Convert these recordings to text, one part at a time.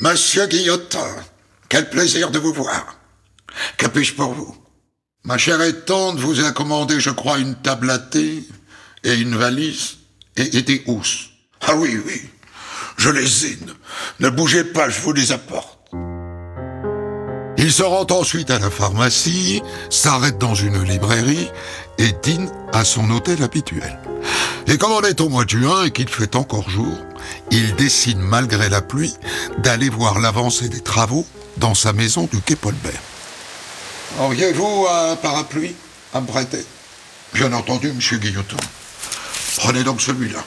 Monsieur Guillotin, quel plaisir de vous voir. Que puis-je pour vous? Ma chère et tante vous a commandé, je crois, une table à thé et une valise et des housses. Ah oui, je les ai. Ne bougez pas, je vous les apporte. Il se rend ensuite à la pharmacie, s'arrête dans une librairie et dîne à son hôtel habituel. Et comme on est au mois de juin et qu'il fait encore jour, il décide malgré la pluie d'aller voir l'avancée des travaux dans sa maison du quai Paulbert. Auriez-vous un parapluie à me prêter? Bien entendu, monsieur Guillotin. Prenez donc celui-là.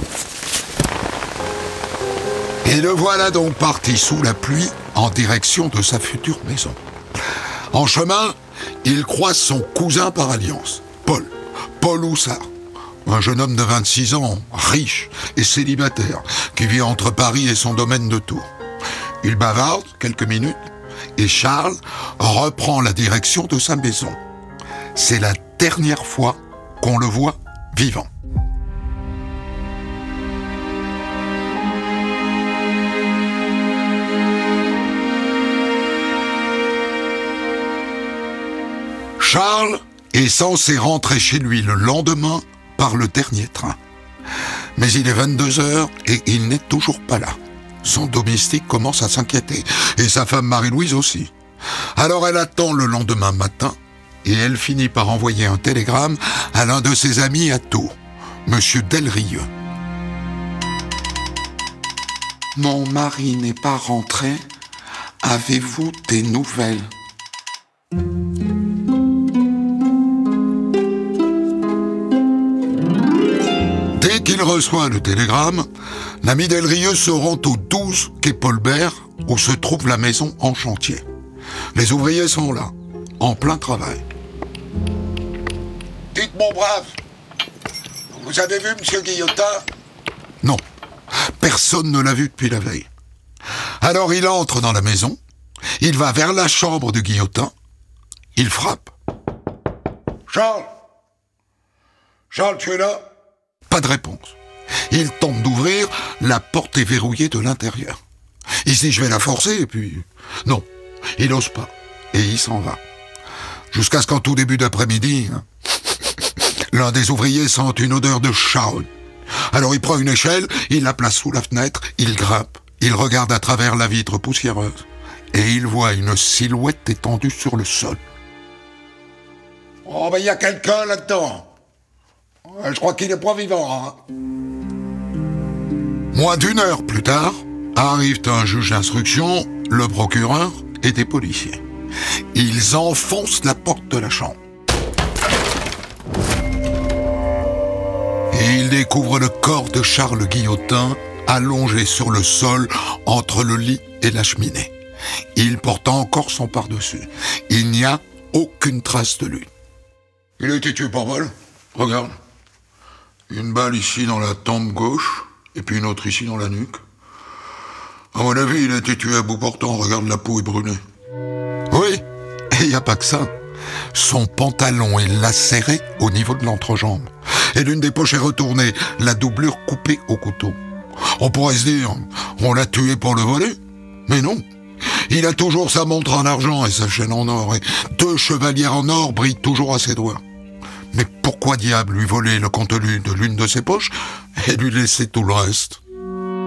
Et le voilà donc parti sous la pluie en direction de sa future maison. En chemin, il croise son cousin par alliance, Paul Houssard, un jeune homme de 26 ans, riche et célibataire, qui vit entre Paris et son domaine de Tours. Il bavarde quelques minutes et Charles reprend la direction de sa maison. C'est la dernière fois qu'on le voit vivant. Charles est censé rentrer chez lui le lendemain par le dernier train. Mais il est 22h et il n'est toujours pas là. Son domestique commence à s'inquiéter, et sa femme Marie-Louise aussi. Alors elle attend le lendemain matin, et elle finit par envoyer un télégramme à l'un de ses amis à Tours, Monsieur Delrieux. « Mon mari n'est pas rentré. Avez-vous des nouvelles ?» Dès qu'il reçoit le télégramme, l'ami Delrieux se rend au 12 quai Paulbert où se trouve la maison en chantier. Les ouvriers sont là, en plein travail. « Dites, mon brave, vous avez vu monsieur Guillotin ?» Non, personne ne l'a vu depuis la veille. Alors il entre dans la maison, il va vers la chambre de Guillotin, il frappe. « Charles, tu es là ?» Pas de réponse. Il tente d'ouvrir, la porte est verrouillée de l'intérieur. Il se dit, je vais la forcer, et puis... Non, il n'ose pas, et il s'en va. Jusqu'à ce qu'en tout début d'après-midi, l'un des ouvriers sent une odeur de charogne. Alors il prend une échelle, il la place sous la fenêtre, il grimpe, il regarde à travers la vitre poussiéreuse, et il voit une silhouette étendue sur le sol. Oh, il y a quelqu'un là-dedans. Je crois qu'il est pas vivant, hein. Moins d'une heure plus tard, arrivent un juge d'instruction, le procureur et des policiers. Ils enfoncent la porte de la chambre. Et ils découvrent le corps de Charles Guillotin allongé sur le sol entre le lit et la cheminée. Il porte encore son pardessus. Il n'y a aucune trace de lui. Il a été tué par balle. Regarde. Une balle ici dans la tempe gauche, et puis une autre ici dans la nuque. À mon avis, il a été tué à bout portant. Regarde, la peau est brûlée. Oui, et il n'y a pas que ça. Son pantalon est lacéré au niveau de l'entrejambe. Et l'une des poches est retournée, la doublure coupée au couteau. On pourrait se dire, on l'a tué pour le voler. Mais non. Il a toujours sa montre en argent et sa chaîne en or. Et 2 chevalières en or brillent toujours à ses doigts. Mais pourquoi diable lui voler le contenu de l'une de ses poches et lui laisser tout le reste?